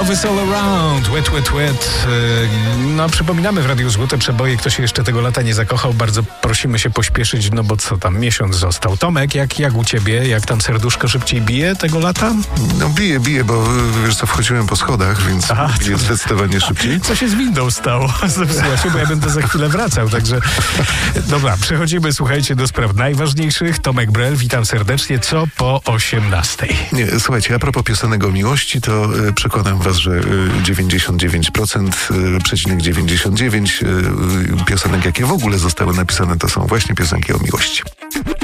Love is all around, wet, wet, wet. No, przypominamy w Radiu Złote Przeboje, kto się jeszcze tego lata nie zakochał, bardzo prosimy się pośpieszyć, no bo co tam, miesiąc został. Tomek, jak u ciebie? Jak tam serduszko szybciej bije tego lata? No bije, bo wiesz co, wchodziłem po schodach, więc bije zdecydowanie szybciej. Co się z windą stało? Zepsuła się, bo ja będę za chwilę wracał, także... Dobra, przechodzimy, słuchajcie, do spraw najważniejszych. Tomek Brel, witam serdecznie. Co po 18:00? Nie, słuchajcie, a propos piosenek o miłości, to przekonam was, że 99,99% piosenek, jakie w ogóle zostały napisane, to są właśnie piosenki o miłości.